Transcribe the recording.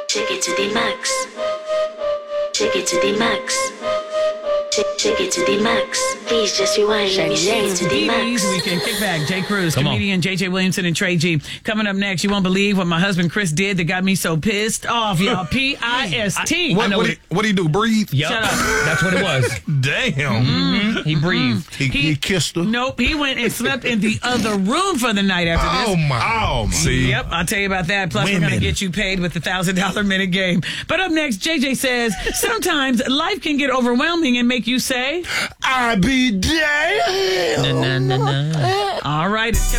Take it to the max. Take it to the max. Take it to the max. Please just rewind. Let me take it to the max. Weekend Kickback. Jay Cruz, Come comedian JJ Williamson and Trey G. Coming up next, you won't believe what my husband Chris did that got me so pissed off, y'all. P-I-S-T. What he do? Breathe? Yep. Shut up. That's what it was. Damn. He breathed. He kissed her. Nope, he went and slept in the other room for the night after this. Oh my. See? Yep, I'll tell you about that. Plus, we're Women. going to get you paid with the $1,000 minute game. But up next, JJ says, sometimes life can get overwhelming and make you say, I be damned. all right. It's